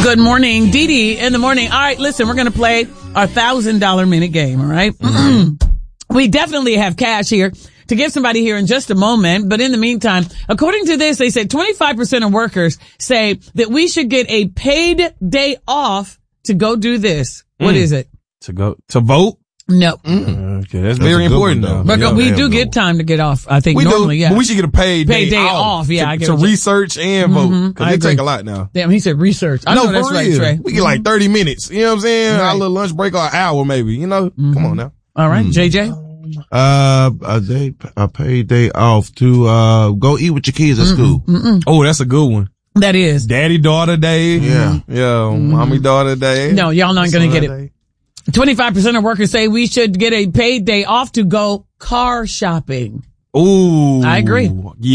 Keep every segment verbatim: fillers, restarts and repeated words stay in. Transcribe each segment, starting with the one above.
Good morning, Dee Dee in the morning. All right, listen, we're going to play our one thousand dollars minute game, all right? We definitely have cash here to give somebody here in just a moment. But in the meantime, according to this, they said twenty-five percent of workers say that we should get a paid day off to go do this. Mm. What is it? To go, to vote? No. Mm. Okay, that's, that's very important though. But yeah, we do get no. time to get off, I think, we normally, do, yeah. But we should get a paid, paid day, day off. off. Yeah, to, I get to it. research and vote. Mm-hmm. Cause it take a lot now. Damn, he said research. I no, know that's for right, real. Trey. We get like thirty minutes. You know what I'm saying? Right. Our little lunch break or an hour maybe, you know? Mm-hmm. Come on now. All right, mm. J J? Uh, a day, a paid day off to, uh, go eat with your kids at Mm-mm. school. Mm-mm. Oh, that's a good one. That is. Daddy daughter day. Yeah. Yeah. Mm-hmm. Mommy daughter day. No, y'all not gonna get it. twenty-five percent of workers say we should get a paid day off to go car shopping. Ooh. I agree.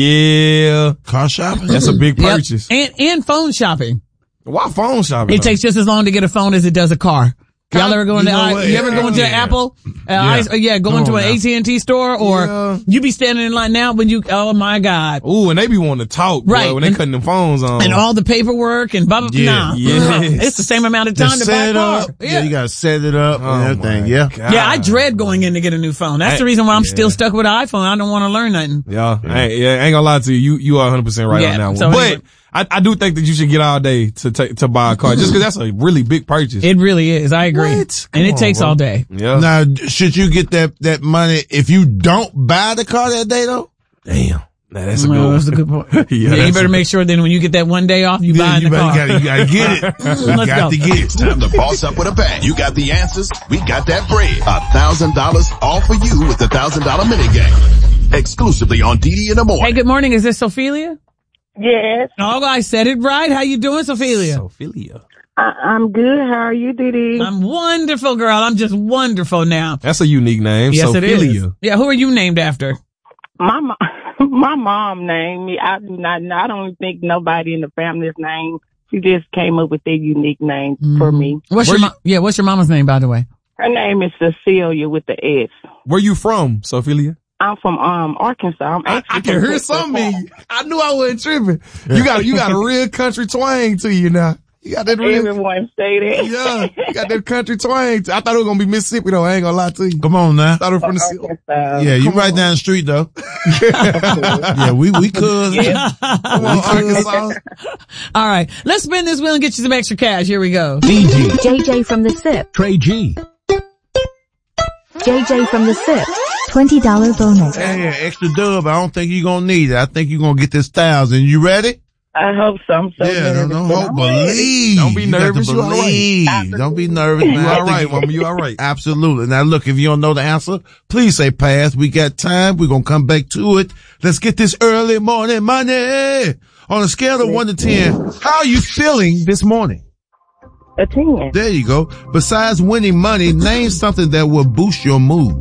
Yeah. Car shopping? That's a big purchase. Yep. And, and phone shopping. Why phone shopping? It though? takes just as long to get a phone as it does a car. Y'all ever go into, you, know you ever go into yeah. Apple? Uh, yeah. I, yeah, go into an A T and T store or yeah. you be standing in line now when you, oh my God. Ooh, and they be wanting to talk, bro, right. when they and, cutting them phones on. And all the paperwork and blah, blah, blah. Yeah. Nah. Yes. It's the same amount of time to, to buy a car. Yeah. yeah, you gotta set it up oh and everything. Yeah. God. Yeah, I dread going in to get a new phone. That's I, the reason why I'm yeah. still stuck with an iPhone. I don't want to learn nothing. Yeah. yeah. I, ain't, yeah, I ain't gonna lie to you. You, you are one hundred percent right yeah. on that one. So but, anyway. I, I do think that you should get all day to take, to buy a car just cause that's a really big purchase. It really is. I agree. What? And it on, takes bro. all day. Yeah. Now, should you get that, that money if you don't buy the car that day though? Damn. Nah, that's a no, good one. That's a good point. yeah, yeah you better make sure then when you get that one day off, you yeah, buy the you car. Gotta, you gotta get it. You Let's got go. to get it. It's time to boss up with a bang. You got the answers. We got that bread. A thousand dollars all for you with the thousand dollar mini game. Exclusively on D D in the morning. Hey, good morning. Is this Ophelia? Yes. Oh, I said it right. How you doing, Ophelia? Ophelia. I- I'm good. How are you, Didi? I'm wonderful, girl. I'm just wonderful now. That's a unique name. Yes, Ophelia. it is. Yeah, who are you named after? My mom, my mom named me. I do not. I don't think nobody in the family's name. She just came up with that unique name mm-hmm. for me. What's Where your you- mo- yeah? What's your mama's name, by the way? Her name is Cecilia with the S. Where you from, Ophelia? I'm from um Arkansas. I'm I, I can hear some of you. I knew I wasn't tripping. You got you got a real country twang to you now. You got that real. Everyone say that. Yeah, you got that country twang. I thought it was gonna be Mississippi though. I ain't gonna lie to you. Come on now. I thought it was from the Arkansas. Yeah, you Come right on. down the street though. yeah, we we could. Yeah. Come on, Arkansas. All right, let's spin this wheel and get you some extra cash. Here we go. B G. J J from the S I P. Trey G. J J from the S I P. twenty dollars bonus. Yeah, yeah, extra dub. I don't think you're gonna need it. I think you're gonna get this thousand. You ready? I hope so. I'm so yeah, nervous. don't, don't believe. Don't be you nervous. Got to You all believe. right. Don't be nervous, man. You I all think right, mama. You all right. Absolutely. Now look, if you don't know the answer, please say pass. We got time. We're gonna come back to it. Let's get this early morning money. On a scale of one to ten, how are you feeling this morning? A ten. There you go. Besides winning money, name something that will boost your mood.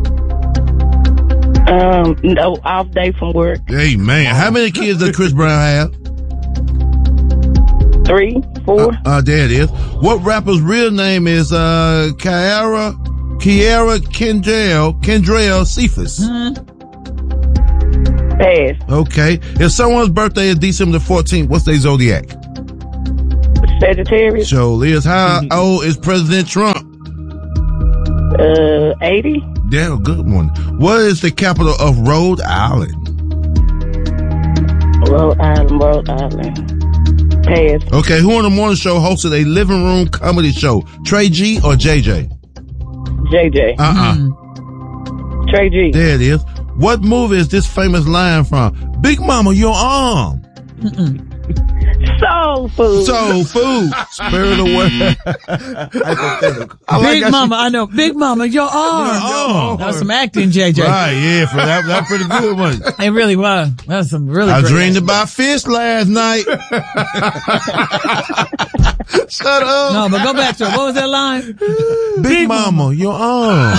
Um, no, off day from work. Hey man, how many kids does Chris Brown have? Three, four. Uh, uh, there it is. What rapper's real name is, uh, Kiara, Kiara Kendrell, Kendrell Cephas? Mm-hmm. Pass. Okay. If someone's birthday is December the fourteenth, what's their zodiac? Sagittarius. So, Liz, how old is President Trump? Uh, eighty. Yeah, good one. What is the capital of Rhode Island? Rhode Island, Rhode Island. Pass. Okay, who on the morning show hosted a living room comedy show? Trey G or J J? J J. Uh-uh. Mm. Trey G. There it is. What movie is this famous line from? Big Mama, your arm. Mm-mm. Soul food. Soul food. Spirit of word. Big Mama, I know. Big Mama, your arm. Oh, That was some acting, J J. right, yeah, for that, that pretty good one. It really was. That was some really I great dreamed acting. about fish last night. Shut up. No, but go back to it. What was that line? Big, Big Mama, Mama, your arm.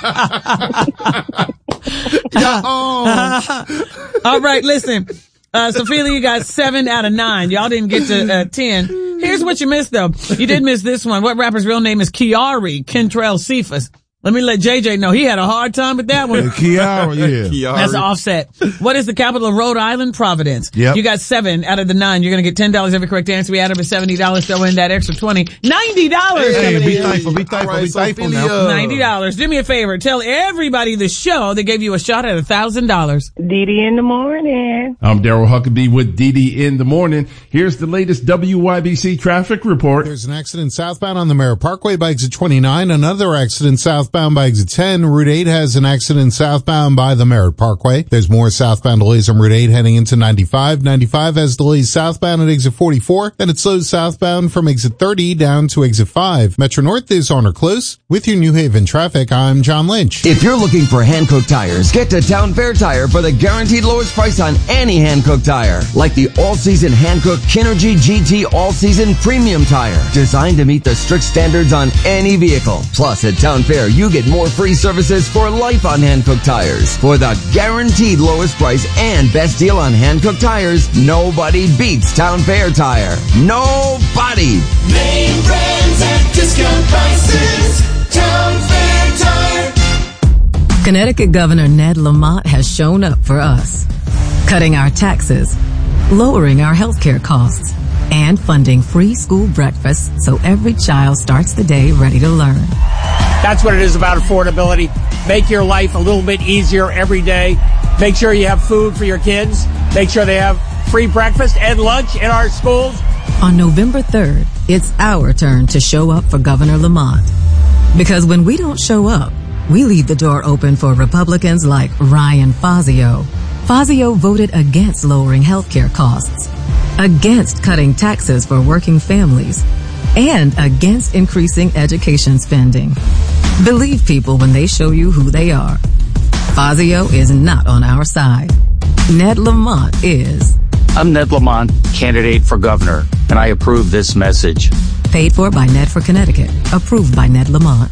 your arm. All right, listen. Uh, Sophia, you got seven out of nine. Y'all didn't get to, uh, ten. Here's what you missed though. You did miss this one. What rapper's real name is Kiari Kendrell Cephas? Let me let J J know he had a hard time with that one. Kiara, yeah. That's Offset. What is the capital of Rhode Island? Providence. Yep. You got seven out of the nine. You're going to get ten dollars every correct answer. We add up to seventy dollars. Throw in that extra twenty. ninety dollars. Hey, be thankful, be thankful, Right, be thankful Sophia. now. ninety dollars. Do me a favor. Tell everybody the show that gave you a shot at one thousand dollars. Didi in the morning. I'm Daryl Huckabee with Didi in the morning. Here's the latest W Y B C traffic report. There's an accident southbound on the Merritt Parkway by exit twenty-nine. Another accident southbound by exit ten. Route eight has an accident southbound by the Merritt Parkway. There's more southbound delays on Route eight heading into ninety-five. ninety-five has delays southbound at exit forty-four. Then it slows southbound from exit thirty down to exit five. Metro North is on or close. With your New Haven traffic, I'm John Lynch. If you're looking for Hankook tires, get to Town Fair Tire for the guaranteed lowest price on any Hankook tire. Like the all-season Hankook Kinergy G T All-Season Premium Tire. Designed to meet the strict standards on any vehicle. Plus, at Town Fair, you get more free services for life on Hankook tires. For the guaranteed lowest price and best deal on Hankook tires, nobody beats Town Fair Tire. Nobody! Name brands at discount prices. Town Fair Tire. Connecticut Governor Ned Lamont has shown up for us, cutting our taxes, lowering our healthcare costs, and funding free school breakfast so every child starts the day ready to learn. That's what it is about affordability. Make your life a little bit easier every day. Make sure you have food for your kids. Make sure they have free breakfast and lunch in our schools. On November third, it's our turn to show up for Governor Lamont. Because when we don't show up, we leave the door open for Republicans like Ryan Fazio. Fazio voted against lowering healthcare costs, against cutting taxes for working families, and against increasing education spending. Believe people when they show you who they are. Fazio is not on our side. Ned Lamont is. I'm Ned Lamont, candidate for governor, and I approve this message. Paid for by Ned for Connecticut. Approved by Ned Lamont.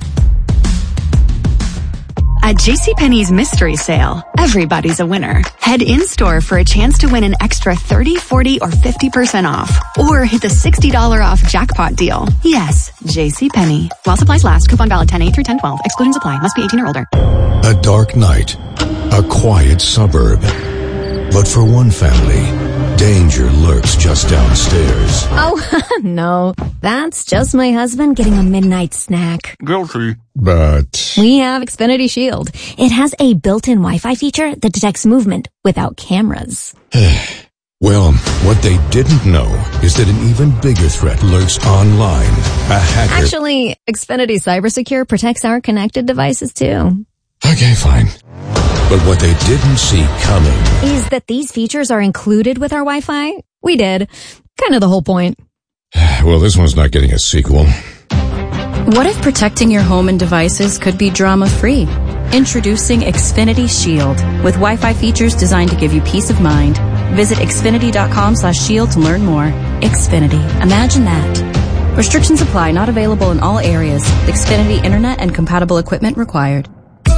At JCPenney's mystery sale, everybody's a winner. Head in-store for a chance to win an extra thirty, forty, or fifty percent off. Or hit the sixty dollars off jackpot deal. Yes, JCPenney. While supplies last, coupon valid ten eight through ten twelve. Exclusions apply. Must be eighteen or older. A dark night. A quiet suburb. But for one family, danger lurks just downstairs. Oh, no. That's just my husband getting a midnight snack. Guilty. But We have Xfinity Shield. It has a built-in Wi-Fi feature that detects movement without cameras. well, what they didn't know is that an even bigger threat lurks online. A hacker. Actually, Xfinity CyberSecure protects our connected devices too. Okay, fine. But what they didn't see coming is that these features are included with our Wi-Fi. We did. Kind of the whole point. Well, this one's not getting a sequel. What if protecting your home and devices could be drama-free? Introducing Xfinity Shield with Wi-Fi features designed to give you peace of mind. Visit Xfinity.com slash shield to learn more. Xfinity. Imagine that. Restrictions apply. Not available in all areas. Xfinity Internet and compatible equipment required.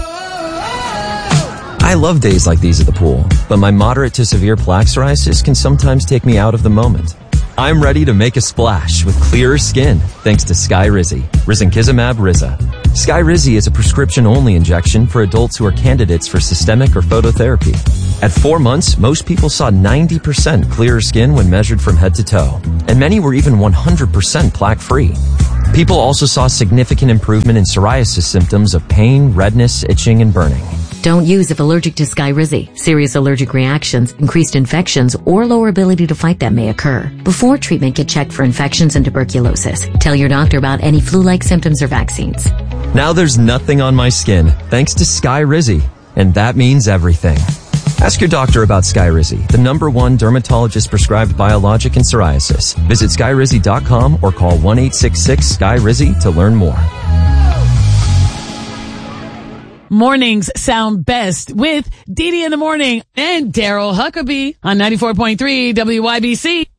I love days like these at the pool, but my moderate to severe plaque psoriasis can sometimes take me out of the moment. I'm ready to make a splash with clearer skin thanks to Skyrizi, risankizumab Riza. Skyrizi is a prescription-only injection for adults who are candidates for systemic or phototherapy. At four months, most people saw ninety percent clearer skin when measured from head to toe, and many were even one hundred percent plaque-free. People also saw significant improvement in psoriasis symptoms of pain, redness, itching, and burning. Don't use if allergic to Skyrizi. Serious allergic reactions, increased infections, or lower ability to fight them may occur. Before treatment, get checked for infections and tuberculosis. Tell your doctor about any flu-like symptoms or vaccines. Now there's nothing on my skin thanks to Skyrizi, and that means everything. Ask your doctor about Skyrizi, the number one dermatologist-prescribed biologic in psoriasis. Visit Skyrizi dot com or call one eight six six Skyrizi to learn more. Mornings sound best with Didi in the morning and Daryl Huckabee on ninety-four point three W Y B C.